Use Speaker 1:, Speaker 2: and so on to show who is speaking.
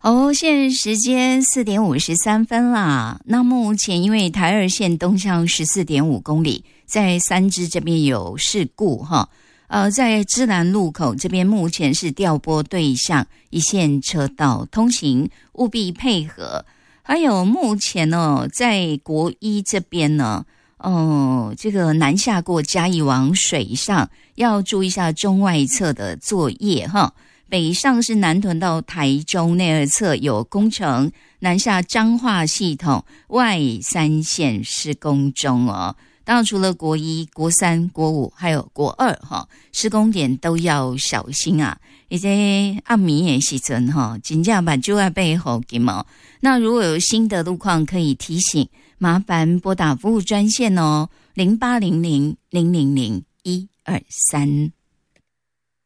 Speaker 1: 哦，现在时间4:53啦。那目前因为台二线东向14.5公里，在三芝这边有事故哈。在芝兰路口这边目前是调拨对向一线车道通行，务必配合。还有目前呢，在国一这边呢，这个南下过嘉义往水上要注意一下中外侧的作业哈。北上是南屯到台中内二侧有工程，南下彰化系统外三线施工中哦。当然除了国一、国三、国五还有国二哈，施工点都要小心啊。而且暗暝的时阵哈，真正目睭要闭好紧哦。那如果有新的路况可以提醒，麻烦拨打服务专线哦，0800-000-123。